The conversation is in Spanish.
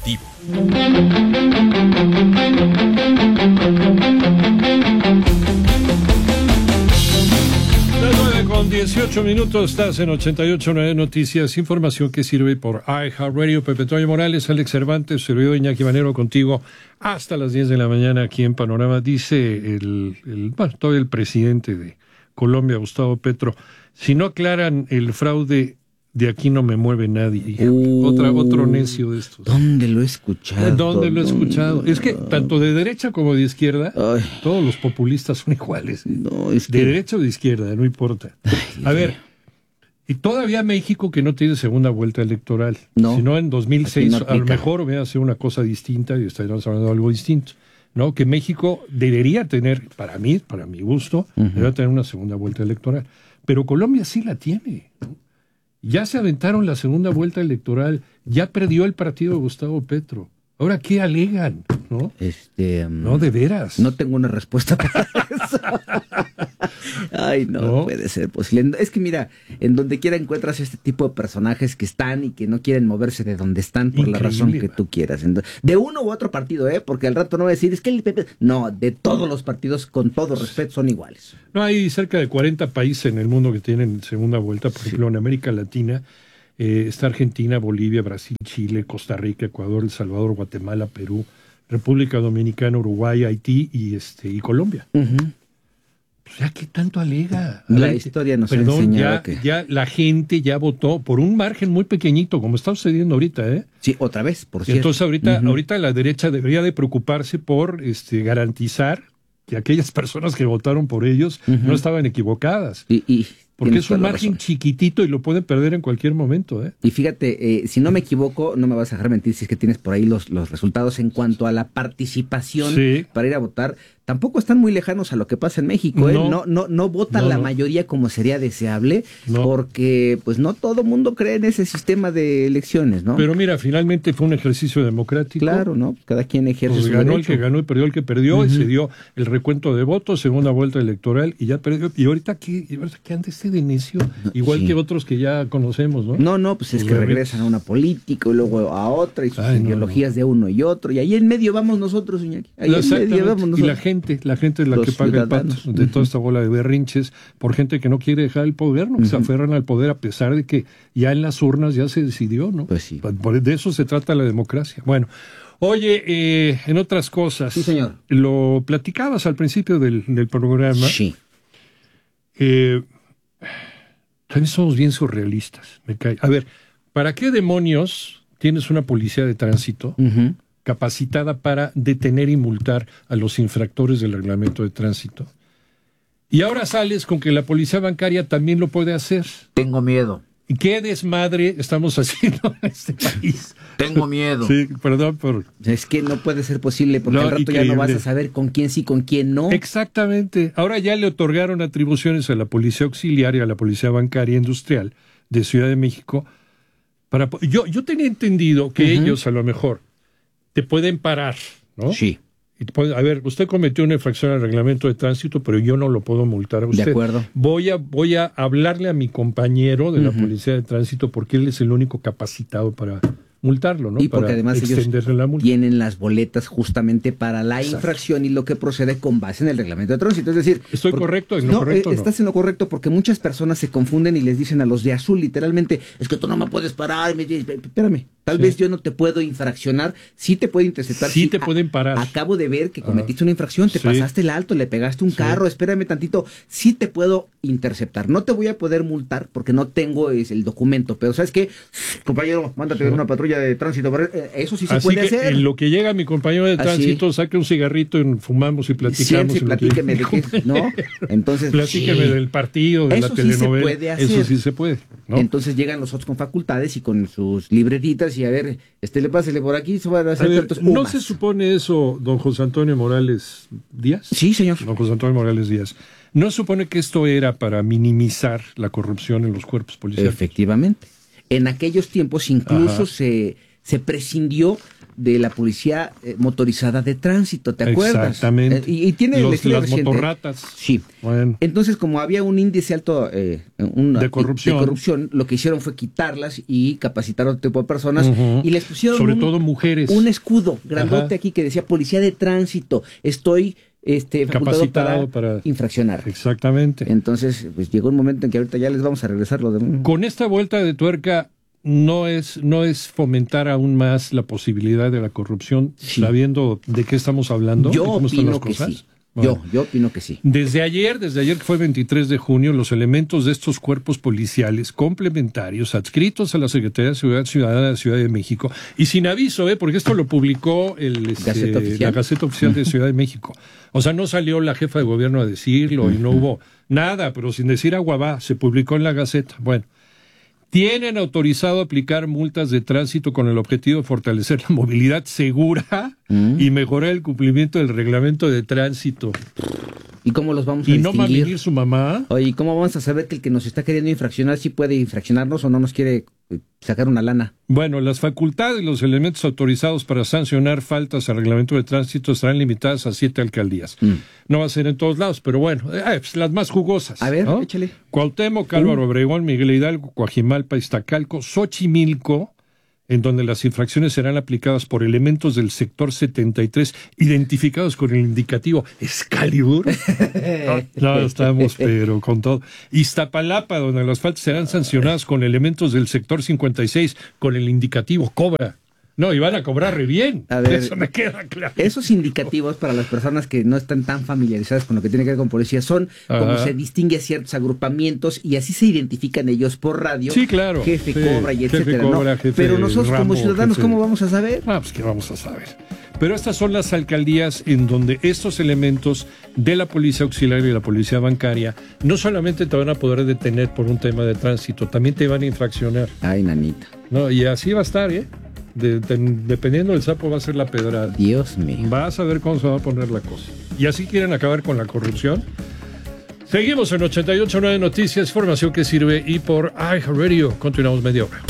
Informativo. Con 18 minutos estás en 88.9 Noticias, información que sirve por iHeartRadio. Pepe Toño Morales, Alex Cervantes, servidor Iñaki Manero contigo hasta las 10 de la mañana aquí en Panorama. Dice todo el presidente de Colombia, Gustavo Petro, si no aclaran el fraude, de aquí no me mueve nadie. Otro necio de estos. ¿Dónde lo he escuchado? ¿Dónde lo he escuchado? Es que tanto de derecha como de izquierda, todos los populistas son iguales. No, es de que... derecha o de izquierda, no importa. A ver, y todavía México que no tiene segunda vuelta electoral. No, si no en 2006 no a lo mejor hubiera sido una cosa distinta y estaríamos hablando de algo distinto. ¿No? Que México debería tener, para mi gusto, debería tener una segunda vuelta electoral. Pero Colombia sí la tiene, ¿no? Ya se aventaron la segunda vuelta electoral, ya perdió el partido de Gustavo Petro. Ahora, ¿qué alegan? ¿No? No, de veras. No tengo una respuesta para eso. Ay, no puede ser posible. Es que mira, en donde quiera encuentras este tipo de personajes que están y que no quieren moverse de donde están por la razón que tú quieras. De uno u otro partido, porque al rato no voy a decir, es que el PP... No, de todos los partidos, con todo respeto, son iguales. No, hay cerca de 40 países en el mundo que tienen segunda vuelta. Por ejemplo, en América Latina está Argentina, Bolivia, Brasil, Chile, Costa Rica, Ecuador, El Salvador, Guatemala, Perú, República Dominicana, Uruguay, Haití y Colombia. Pues ya, ¿qué tanto alega? La historia nos enseña que... ya la gente ya votó por un margen muy pequeñito, como está sucediendo ahorita, ¿eh? Sí, otra vez, por cierto. Entonces ahorita la derecha debería de preocuparse por garantizar que aquellas personas que votaron por ellos no estaban equivocadas. Porque es un margen chiquitito y lo pueden perder en cualquier momento, ¿eh? Y fíjate, si no me equivoco, no me vas a dejar mentir si es que tienes por ahí los resultados en cuanto a la participación para ir a votar. Tampoco están muy lejanos a lo que pasa en México, ¿eh? No vota la mayoría como sería deseable, porque pues no todo mundo cree en ese sistema de elecciones, ¿no? Pero mira, finalmente fue un ejercicio democrático. Claro, ¿no? Cada quien ejerce su ganó derecho. El que ganó y perdió el que perdió, y se dio el recuento de votos, segunda vuelta electoral, y ya perdió. Y ahorita ¿qué anda de inicio? Igual que otros que ya conocemos, ¿no? No, pues es que regresan a una política y luego a otra, y sus ideologías de uno y otro, y ahí en medio vamos nosotros, Iñaki. Ahí en medio vamos nosotros. Y la gente es la que paga el pato de toda esta bola de berrinches por gente que no quiere dejar el poder, ¿no? Que se aferran al poder a pesar de que ya en las urnas ya se decidió, ¿no? Pues sí. De eso se trata la democracia. Bueno, oye, en otras cosas. Sí, señor. Lo platicabas al principio del programa. Sí. También somos bien surrealistas, me cae. A ver, ¿para qué demonios tienes una policía de tránsito capacitada para detener y multar a los infractores del reglamento de tránsito? Y ahora sales con que la policía bancaria también lo puede hacer. Tengo miedo. ¿Y qué desmadre estamos haciendo en este país? Tengo miedo. Sí, perdón por... Es que no puede ser posible, porque al rato increíble. Ya no vas a saber con quién sí, con quién no. Exactamente. Ahora ya le otorgaron atribuciones a la Policía Auxiliar y a la Policía Bancaria Industrial de Ciudad de México. Yo tenía entendido que ellos a lo mejor te pueden parar, ¿no? Sí. Y a ver, usted cometió una infracción al reglamento de tránsito, pero yo no lo puedo multar a usted. De acuerdo. Voy a hablarle a mi compañero de la Policía de Tránsito porque él es el único capacitado para multarlo, ¿no? Y porque para además ellos tienen las boletas justamente para la infracción y lo que procede con base en el reglamento de tránsito. Es decir, ¿estoy correcto? ¿En lo correcto? Estás en lo correcto, porque muchas personas se confunden y les dicen a los de azul literalmente, es que tú no me puedes parar. Espérame, tal vez yo no te puedo infraccionar, sí te puedo interceptar. Sí te pueden parar. Acabo de ver que cometiste una infracción, te pasaste el alto, le pegaste un carro, espérame tantito, sí te puedo interceptar. No te voy a poder multar porque no tengo el documento, pero ¿sabes qué? Compañero, mándate a ver una patrulla de tránsito, eso sí se puede hacer. En lo que llega mi compañero de tránsito, saque un cigarrito, fumamos y platicamos. Sí, platíqueme de qué, ¿no? Entonces, platíqueme del partido, de la telenovela. Se puede hacer. Eso sí se puede, ¿no? Entonces llegan los otros con facultades y con sus libretitas y a ver, pásele por aquí, se van a hacer tantos ¿no se supone eso, don José Antonio Morales Díaz? Sí, señor. Don José Antonio Morales Díaz. ¿No se supone que esto era para minimizar la corrupción en los cuerpos policiales? Efectivamente. En aquellos tiempos incluso se prescindió de la policía motorizada de tránsito, ¿te acuerdas? Exactamente. Y tiene las motorratas. Sí. Bueno. Entonces, como había un índice alto de corrupción, lo que hicieron fue quitarlas y capacitar a otro tipo de personas y les pusieron sobre todo mujeres, un escudo grandote aquí que decía policía de tránsito. Estoy capacitado para infraccionar. Exactamente. Entonces, pues llegó un momento en que ahorita ya les vamos a regresar lo de... Con esta vuelta de tuerca no es fomentar aún más la posibilidad de la corrupción, sabiendo de qué estamos hablando. Yo opino que sí. Bueno, yo opino que sí. Desde ayer que fue 23 de junio, los elementos de estos cuerpos policiales complementarios adscritos a la Secretaría de Seguridad Ciudadana de la Ciudad de México, y sin aviso, porque esto lo publicó la Gaceta Oficial de Ciudad de México. O sea, no salió la jefa de gobierno a decirlo y no hubo nada, pero sin decir agua va, se publicó en la Gaceta. Bueno, tienen autorizado aplicar multas de tránsito con el objetivo de fortalecer la movilidad segura y mejorar el cumplimiento del reglamento de tránsito. ¿Y cómo los vamos a distinguir? ¿Y no mamenir su mamá? Oye, ¿cómo vamos a saber que el que nos está queriendo infraccionar sí puede infraccionarnos o no nos quiere sacar una lana? Bueno, las facultades y los elementos autorizados para sancionar faltas al reglamento de tránsito estarán limitadas a 7 alcaldías. No va a ser en todos lados, pero bueno, pues las más jugosas. A ver, ¿no? Échale. Cuauhtémoc, Álvaro Obregón, Miguel Hidalgo, Coajimalpa, Iztacalco, Xochimilco, en donde las infracciones serán aplicadas por elementos del sector 73 identificados con el indicativo Excalibur. No, estamos pero con todo. Iztapalapa, donde las faltas serán sancionadas con elementos del sector 56 con el indicativo Cobra. No, y van a cobrar re bien. A ver, eso me queda claro. Esos indicativos, para las personas que no están tan familiarizadas con lo que tiene que ver con policía, son como se distingue a ciertos agrupamientos y así se identifican ellos por radio. Sí, claro. Jefe Cobra y etcétera. Cobra, ¿no? Pero nosotros Rambo, como ciudadanos, ¿cómo vamos a saber? Pues ¿qué vamos a saber? Pero estas son las alcaldías en donde estos elementos de la policía auxiliar y la policía bancaria no solamente te van a poder detener por un tema de tránsito, también te van a infraccionar. Ay, nanita. No, y así va a estar, dependiendo del sapo va a ser la pedrada. Dios mío. Vas a ver cómo se va a poner la cosa. Y así quieren acabar con la corrupción. Seguimos en 88.9 Noticias, información que sirve, y por iHeartRadio. Continuamos media hora.